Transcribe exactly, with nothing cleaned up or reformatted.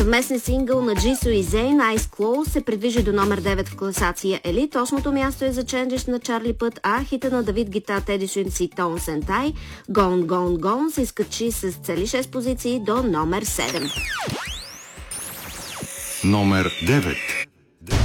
Съвместен сингъл на Джисо и Зейн, Eyes Closed, се придвижи до номер девет в класация Елит. Осмото място е за Changes на Чарли Път, а хита на Давид Гита, Теди Свинс и Тон Сентай, Gone Gone Gone, се изкачи с цели шест позиции до номер седем. Номер девет.